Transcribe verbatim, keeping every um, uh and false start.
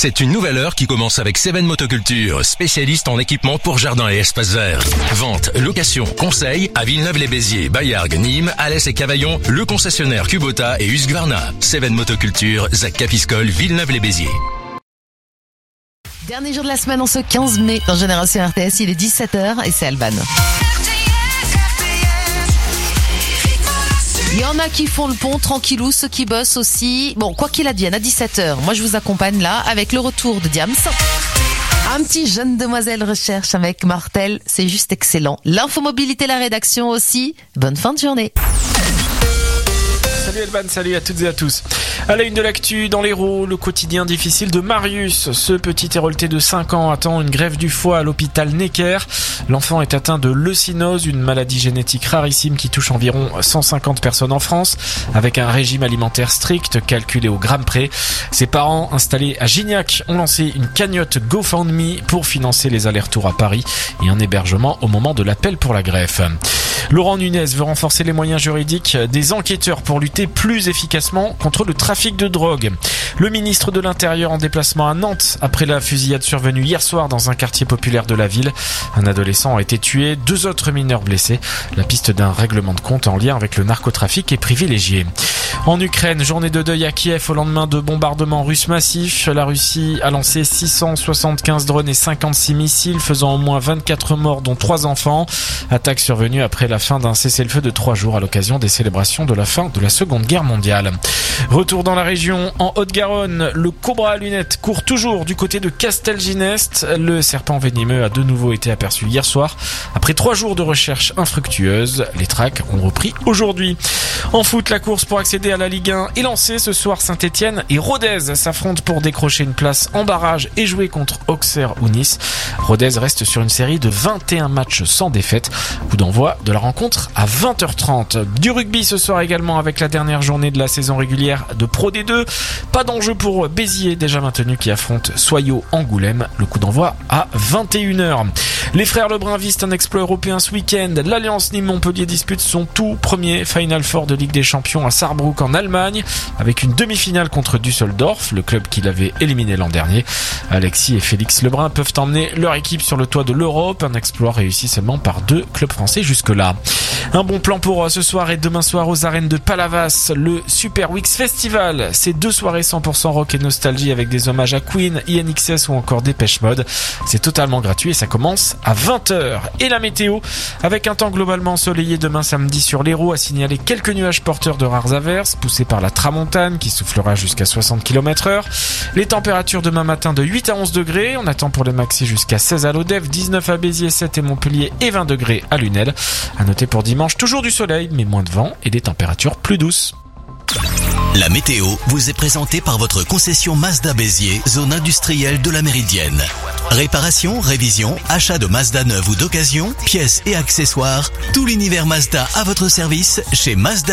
C'est une nouvelle heure qui commence avec Seven Motoculture, spécialiste en équipement pour jardin et espaces verts. Vente, location, conseil à Villeneuve-les-Béziers, Bayargues, Nîmes, Alès et Cavaillon, le concessionnaire Kubota et Husqvarna. Seven Motoculture, Zac Capiscol, Villeneuve-les-Béziers. Dernier jour de la semaine en ce quinze mai dans Génération R T S, il est dix-sept heures et c'est Alban. Il y en a qui font le pont tranquillou, ceux qui bossent aussi. Bon, quoi qu'il advienne, à dix-sept heures, moi je vous accompagne là avec le retour de Diams. Un petit jeune demoiselle recherche avec Martel, c'est juste excellent. L'infomobilité, la rédaction aussi. Bonne fin de journée. Salut Elban, salut à toutes et à tous. À la une de l'actu, dans l'Hérault, le quotidien difficile de Marius. Ce petit hérolté de cinq ans attend une greffe du foie à l'hôpital Necker. L'enfant est atteint de leucinose, une maladie génétique rarissime qui touche environ cent cinquante personnes en France, avec un régime alimentaire strict calculé au gramme près. Ses parents, installés à Gignac, ont lancé une cagnotte GoFundMe pour financer les allers-retours à Paris et un hébergement au moment de l'appel pour la greffe. Laurent Nunez veut renforcer les moyens juridiques des enquêteurs pour lutter plus efficacement contre le trafic de drogue. Le ministre de l'Intérieur en déplacement à Nantes après la fusillade survenue hier soir dans un quartier populaire de la ville. Un adolescent a été tué, deux autres mineurs blessés. La piste d'un règlement de compte en lien avec le narcotrafic est privilégiée. En Ukraine, journée de deuil à Kiev au lendemain de bombardements russes massifs. La Russie a lancé six cent soixante-quinze drones et cinquante-six missiles, faisant au moins vingt-quatre morts, dont trois enfants. Attaque survenue après la fin d'un cessez-le-feu de trois jours à l'occasion des célébrations de la fin de la Seconde Guerre mondiale. Retour dans la région, en Haute-Garonne, le cobra à lunettes court toujours du côté de Castelginest. Le serpent venimeux a de nouveau été aperçu hier soir. Après trois jours de recherche infructueuse, les tracks ont repris aujourd'hui. En foot, la course pour accéder à la Ligue un est lancée. Ce soir, Saint-Etienne et Rodez s'affrontent pour décrocher une place en barrage et jouer contre Auxerre ou Nice. Rodez reste sur une série de vingt et un matchs sans défaite. Coup d'envoi de la rencontre à vingt heures trente. Du rugby ce soir également avec la dernière journée de la saison régulière de Pro D deux. Pas d'enjeu pour Béziers, déjà maintenu, qui affronte Soyaux Angoulême. Le coup d'envoi à vingt et une heures. Les frères Lebrun visent un exploit européen ce week-end. L'Alliance Nîmes-Montpellier dispute son tout premier Final Four de Ligue des Champions à Saarbrück en Allemagne, avec une demi-finale contre Düsseldorf, le club qui l'avait éliminé l'an dernier. Alexis et Félix Lebrun peuvent emmener leur équipe sur le toit de l'Europe, un exploit réussi seulement par deux clubs français jusque-là. Un bon plan pour ce soir et demain soir aux arènes de Palavas, le Super Wix Festival. C'est deux soirées cent pour cent rock et nostalgie avec des hommages à Queen, I N X S ou encore Dépêche Mode. C'est totalement gratuit et ça commence à vingt heures. Et la météo, avec un temps globalement ensoleillé demain samedi sur l'Hérault, a signalé quelques nuages porteurs de rares averses, poussés par la tramontane qui soufflera jusqu'à soixante kilomètres heure. Les températures demain matin de huit à onze degrés. On attend pour les maxi jusqu'à seize à Lodève, dix-neuf à Béziers, sept à Montpellier et vingt degrés à Lunel. À noter pour dimanche, toujours du soleil, mais moins de vent et des températures plus douces. La météo vous est présentée par votre concession Mazda Béziers, zone industrielle de la Méridienne. Réparation, révision, achat de Mazda neuve ou d'occasion, pièces et accessoires, tout l'univers Mazda à votre service chez Mazda.